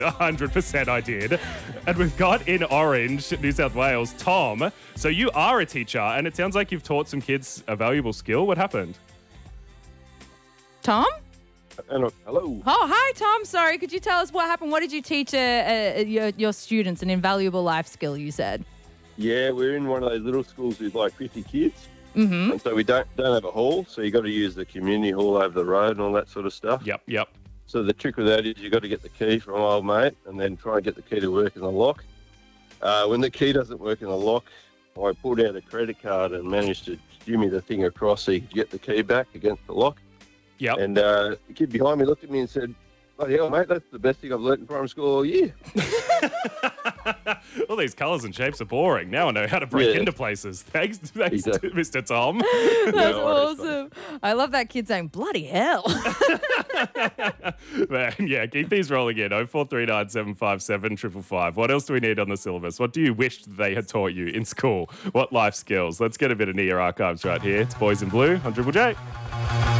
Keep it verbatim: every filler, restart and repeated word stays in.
one hundred percent I did. And we've got in Orange, New South Wales, Tom. So you are a teacher, and it sounds like you've taught some kids a valuable skill. What happened? Tom? Hello. Oh, hi, Tom. Sorry, could you tell us what happened? What did you teach uh, uh, your, your students? An invaluable life skill, you said. Yeah, we're in one of those little schools with like fifty kids. Mm-hmm. And so we don't don't have a hall, so you got to use the community hall over the road and all that sort of stuff. Yep, yep. So the trick with that is you got to get the key from old mate and then try and get the key to work in the lock. Uh, when the key doesn't work in the lock, I pulled out a credit card and managed to jimmy the thing across so you could get the key back against the lock. Yep. And uh, the kid behind me looked at me and said, "Bloody hell, mate, that's the best thing I've learnt in primary school all year." All these colours and shapes are boring. Now I know how to break Yeah. into places. Thanks, thanks Exactly. to Mister Tom. That's No worries, awesome. I love that kid saying, bloody hell. Man, yeah, keep these rolling in. oh four three nine, seven five seven, five five five. What else do we need on the syllabus? What do you wish they had taught you in school? What life skills? Let's get a bit of Nia Archives right here. It's Boys in Blue on Triple J.